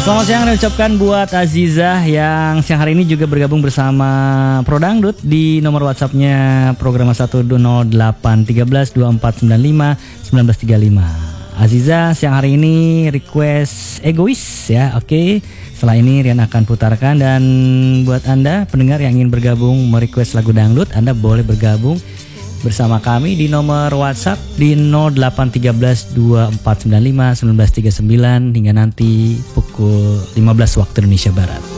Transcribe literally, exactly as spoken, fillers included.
Selamat siang diucapkan buat Azizah yang siang hari ini juga bergabung bersama Pro Dangdut di nomor WhatsAppnya program satu nol delapan satu tiga dua empat sembilan lima sembilan tiga lima. Azizah siang hari ini request Egois ya, oke. Okay. Setelah ini Rian akan putarkan, dan buat Anda pendengar yang ingin bergabung merequest lagu dangdut, Anda boleh bergabung bersama kami di nomor WhatsApp di nol delapan satu tiga dua empat sembilan lima sembilan tiga sembilan hingga nanti pukul lima belas waktu Indonesia Barat.